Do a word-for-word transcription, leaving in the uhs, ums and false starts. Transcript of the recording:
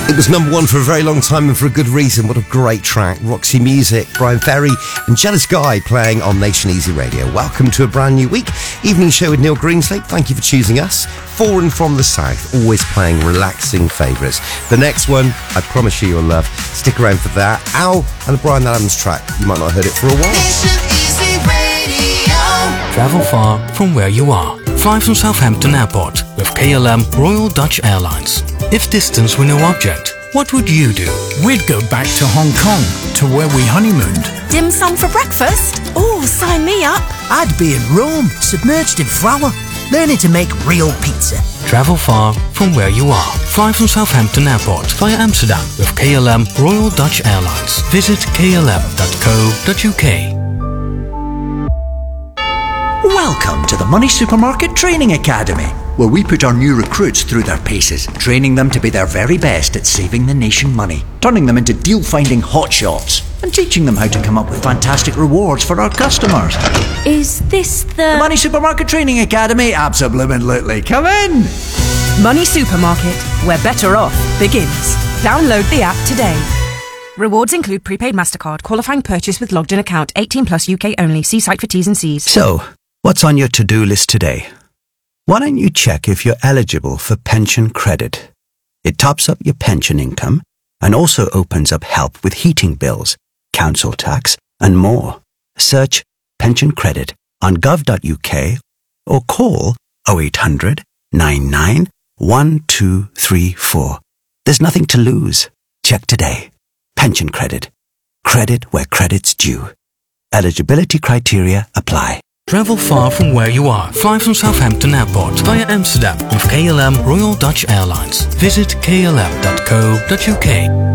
It was number one for a very long time and for a good reason. What a great track. Roxy Music, Brian Ferry and Jealous Guy playing on Nation Easy Radio. Welcome to a brand new week. Evening show with Neil Greenslade. Thank you for choosing us. For and from the South, always playing relaxing favourites. The next one, I promise you you'll love. Stick around for that. Al and the Brian Adams track. You might not have heard it for a while. Nation Easy Radio. Travel far from where you are. Fly from Southampton Airport with K L M Royal Dutch Airlines. If distance were no object, what would you do? We'd go back to Hong Kong, to where we honeymooned. Dim sum for breakfast? Oh, sign me up. I'd be in Rome, submerged in flour, learning to make real pizza. Travel far from where you are. Fly from Southampton Airport via Amsterdam with K L M Royal Dutch Airlines. Visit k l m dot co dot u k. Welcome to the Money Supermarket Training Academy, where we put our new recruits through their paces, training them to be their very best at saving the nation money, turning them into deal-finding hotshots, and teaching them how to come up with fantastic rewards for our customers. Is this the... The Money Supermarket Training Academy? Absolutely. Come in! Money Supermarket, where better off begins. Download the app today. Rewards include prepaid MasterCard, qualifying purchase with logged in account, eighteen plus U K only. See site for T's and C's. So, what's on your to-do list today? Why don't you check if you're eligible for pension credit? It tops up your pension income and also opens up help with heating bills, council tax, and more. Search pension credit on gov dot u k or call oh eight hundred, nine nine, one two three four. There's nothing to lose. Check today. Pension credit. Credit where credit's due. Eligibility criteria apply. Travel far from where you are. Fly from Southampton Airport via Amsterdam with K L M Royal Dutch Airlines. Visit k l m dot co dot u k.